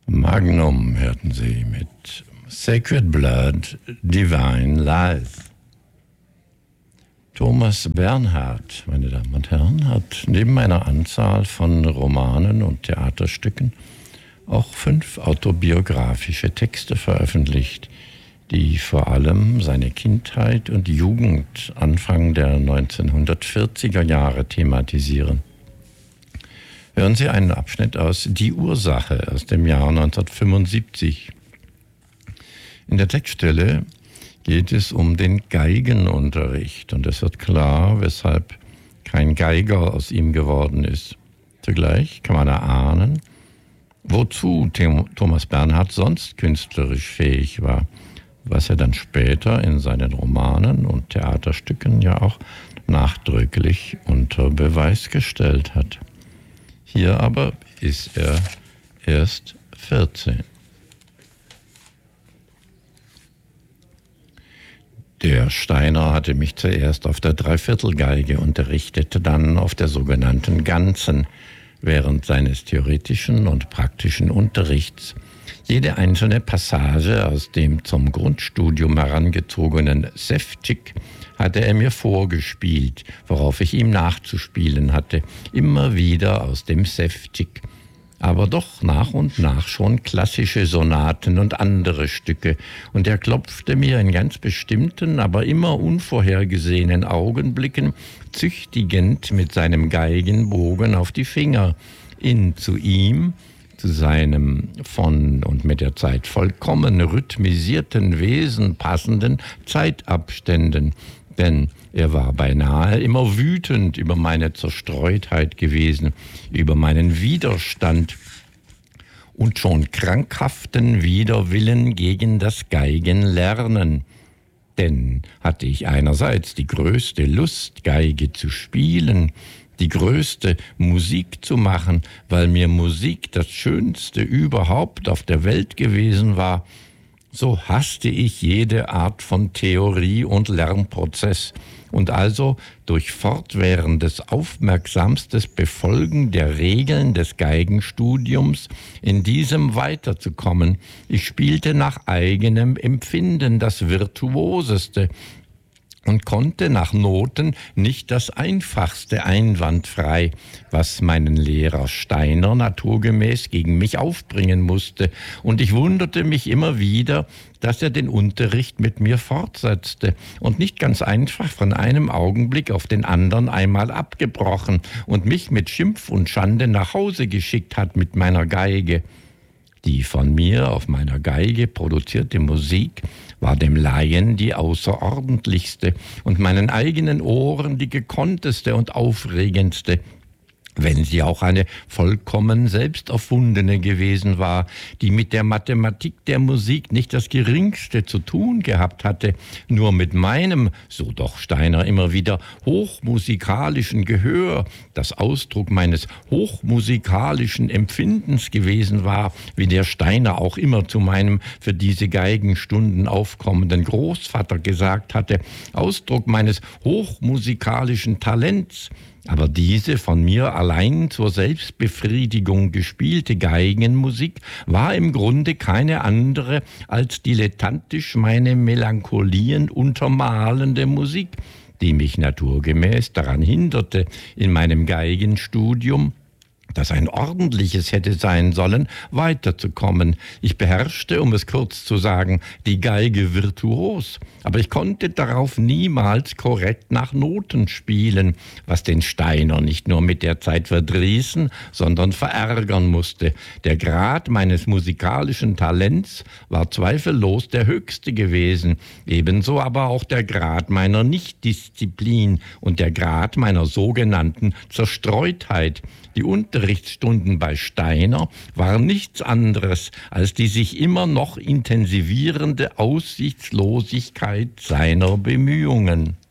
Magnum hörten Sie mit Sacred Blood, Divine Life. Thomas Bernhard, meine Damen und Herren, hat neben einer Anzahl von Romanen und Theaterstücken auch 5 autobiografische Texte veröffentlicht, die vor allem seine Kindheit und Jugend Anfang der 1940er Jahre thematisieren. Hören Sie einen Abschnitt aus Die Ursache aus dem Jahr 1975. In der Textstelle geht es um den Geigenunterricht und es wird klar, weshalb kein Geiger aus ihm geworden ist. Zugleich kann man erahnen, wozu Thomas Bernhard sonst künstlerisch fähig war, was er dann später in seinen Romanen und Theaterstücken ja auch nachdrücklich unter Beweis gestellt hat. Hier aber ist er erst 14. Der Steiner hatte mich zuerst auf der Dreiviertelgeige unterrichtet, dann auf der sogenannten Ganzen, während seines theoretischen und praktischen Unterrichts jede einzelne Passage aus dem zum Grundstudium herangezogenen Ševčík hatte er mir vorgespielt, worauf ich ihm nachzuspielen hatte, immer wieder aus dem Ševčík. Aber doch nach und nach schon klassische Sonaten und andere Stücke, und er klopfte mir in ganz bestimmten, aber immer unvorhergesehenen Augenblicken züchtigend mit seinem Geigenbogen auf die Finger, zu ihm, zu seinem von und mit der Zeit vollkommen rhythmisierten Wesen passenden Zeitabständen, denn er war beinahe immer wütend über meine Zerstreutheit gewesen, über meinen Widerstand und schon krankhaften Widerwillen gegen das Geigenlernen. Denn hatte ich einerseits die größte Lust, Geige zu spielen, die größte Musik zu machen, weil mir Musik das Schönste überhaupt auf der Welt gewesen war, so hasste ich jede Art von Theorie und Lernprozess und also durch fortwährendes aufmerksamstes Befolgen der Regeln des Geigenstudiums in diesem weiterzukommen. Ich spielte nach eigenem Empfinden das Virtuoseste und konnte nach Noten nicht das Einfachste einwandfrei, was meinen Lehrer Steiner naturgemäß gegen mich aufbringen musste, und ich wunderte mich immer wieder, dass er den Unterricht mit mir fortsetzte und nicht ganz einfach von einem Augenblick auf den anderen einmal abgebrochen und mich mit Schimpf und Schande nach Hause geschickt hat mit meiner Geige. Die von mir auf meiner Geige produzierte Musik war dem Laien die außerordentlichste und meinen eigenen Ohren die gekonnteste und aufregendste, wenn sie auch eine vollkommen selbst erfundene gewesen war, die mit der Mathematik der Musik nicht das Geringste zu tun gehabt hatte, nur mit meinem, so doch Steiner immer wieder, hochmusikalischen Gehör, das Ausdruck meines hochmusikalischen Empfindens gewesen war, wie der Steiner auch immer zu meinem für diese Geigenstunden aufkommenden Großvater gesagt hatte, Ausdruck meines hochmusikalischen Talents. Aber diese von mir allein zur Selbstbefriedigung gespielte Geigenmusik war im Grunde keine andere als dilettantisch meine Melancholien untermalende Musik, die mich naturgemäß daran hinderte, in meinem Geigenstudium, das ein ordentliches hätte sein sollen, weiterzukommen. Ich beherrschte, um es kurz zu sagen, die Geige virtuos, aber ich konnte darauf niemals korrekt nach Noten spielen, was den Steiner nicht nur mit der Zeit verdrießen, sondern verärgern musste. Der Grad meines musikalischen Talents war zweifellos der höchste gewesen, ebenso aber auch der Grad meiner Nichtdisziplin und der Grad meiner sogenannten Zerstreutheit. Die Unterrichtsstunden bei Steiner waren nichts anderes als die sich immer noch intensivierende Aussichtslosigkeit seiner Bemühungen.